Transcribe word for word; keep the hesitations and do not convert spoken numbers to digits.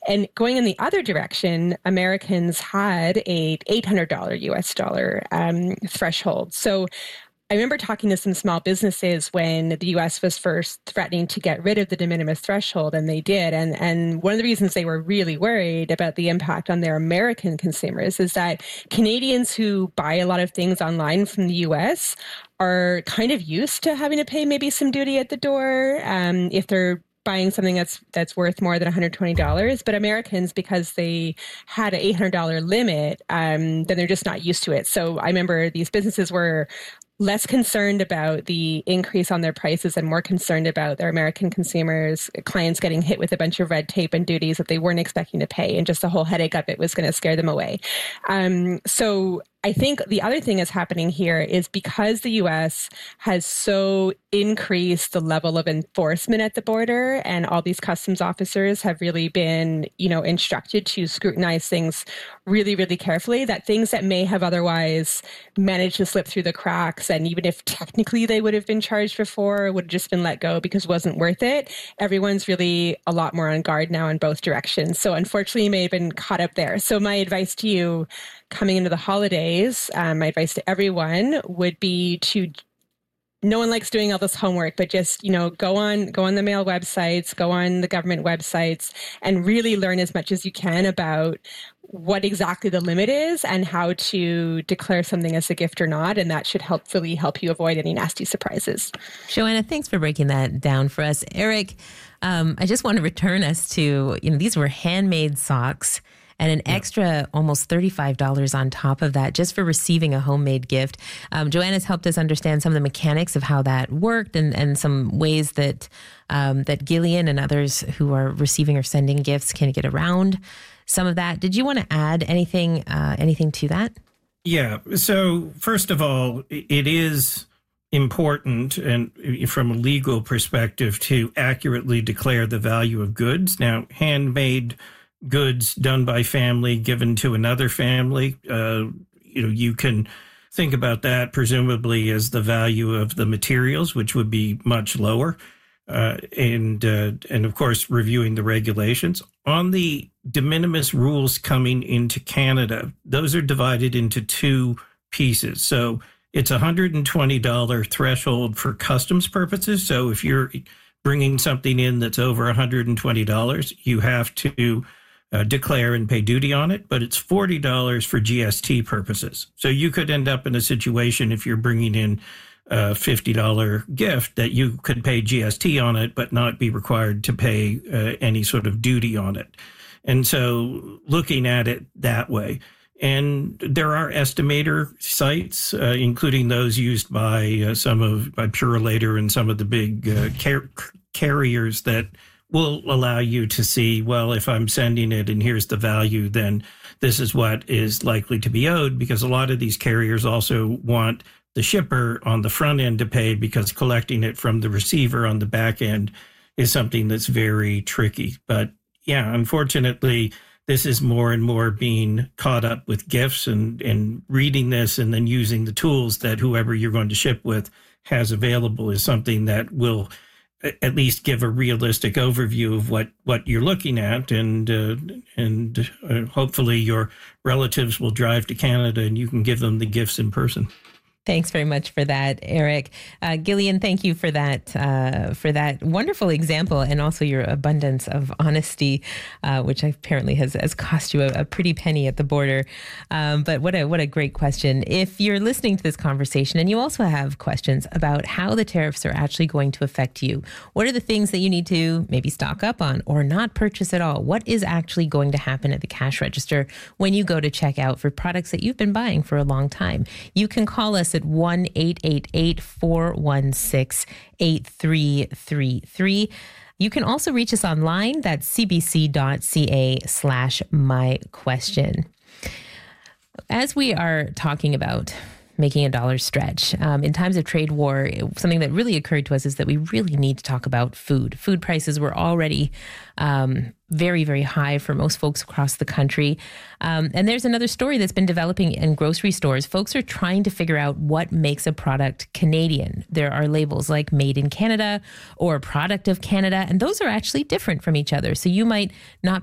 And going in the other direction, Americans had a eight hundred dollars U S dollar um, threshold. So I remember talking to some small businesses when the U S was first threatening to get rid of the de minimis threshold, and they did. And, and one of the reasons they were really worried about the impact on their American consumers is that Canadians who buy a lot of things online from the U S are kind of used to having to pay maybe some duty at the door um, if they're buying something that's that's worth more than one hundred twenty dollars. But Americans, because they had an eight hundred dollars limit, um, then they're just not used to it. So I remember these businesses were less concerned about the increase on their prices and more concerned about their American consumers, clients getting hit with a bunch of red tape and duties that they weren't expecting to pay. And just the whole headache of it was going to scare them away. Um, so I think the other thing that's happening here is because the U S has so increased the level of enforcement at the border, and all these customs officers have really been, you know, instructed to scrutinize things really, really carefully, that things that may have otherwise managed to slip through the cracks, and even if technically they would have been charged before, would have just been let go because it wasn't worth it, everyone's really a lot more on guard now in both directions. So unfortunately, you may have been caught up there. So my advice to you coming into the holidays, um, my advice to everyone would be to, no one likes doing all this homework, but just, you know, go on, go on the mail websites, go on the government websites, and really learn as much as you can about what exactly the limit is and how to declare something as a gift or not. And that should hopefully help you avoid any nasty surprises. Joanna, thanks for breaking that down for us. Eric, um, I just want to return us to, you know, these were handmade socks, and an extra almost thirty-five dollars on top of that just for receiving a homemade gift. Um, Joanna's helped us understand some of the mechanics of how that worked, and, and some ways that um, that Gillian and others who are receiving or sending gifts can get around some of that. Did you want to add anything uh, anything to that? Yeah. So first of all, it is important, and from a legal perspective, to accurately declare the value of goods. Now, handmade goods done by family given to another family, uh, you know, you can think about that presumably as the value of the materials, which would be much lower. Uh, and, uh, and of course, reviewing the regulations. On the de minimis rules coming into Canada, those are divided into two pieces. So it's a one hundred twenty dollars threshold for customs purposes. So if you're bringing something in that's over one hundred twenty dollars, you have to Uh, declare and pay duty on it, but it's forty dollars for G S T purposes. So you could end up in a situation, if you're bringing in a fifty dollars gift, that you could pay G S T on it, but not be required to pay uh, any sort of duty on it. And so looking at it that way. And there are estimator sites, uh, including those used by uh, some of, by Purolator and some of the big uh, car- carriers that will allow you to see, well, if I'm sending it and here's the value, then this is what is likely to be owed, because a lot of these carriers also want the shipper on the front end to pay, because collecting it from the receiver on the back end is something that's very tricky. But yeah, unfortunately, this is more and more being caught up with gifts, and, and reading this and then using the tools that whoever you're going to ship with has available is something that will at least give a realistic overview of what, what you're looking at, and uh, and uh, hopefully your relatives will drive to Canada and you can give them the gifts in person. Thanks very much for that, Eric. Uh, Gillian, thank you for that uh, for that wonderful example, and also your abundance of honesty, uh, which apparently has, has cost you a, a pretty penny at the border. Um, but what a what a great question. If you're listening to this conversation and you also have questions about how the tariffs are actually going to affect you, what are the things that you need to maybe stock up on or not purchase at all? What is actually going to happen at the cash register when you go to check out for products that you've been buying for a long time? You can call us at one eight eight eight, four one six, eight three three three. You can also reach us online. That's cbc.ca slash my question. As we are talking about making a dollar stretch, um, in times of trade war, something that really occurred to us is that we really need to talk about food. Food prices were already um, very, very high for most folks across the country. Um, and there's another story that's been developing in grocery stores. Folks are trying to figure out what makes a product Canadian. There are labels like Made in Canada or Product of Canada, and those are actually different from each other. So you might not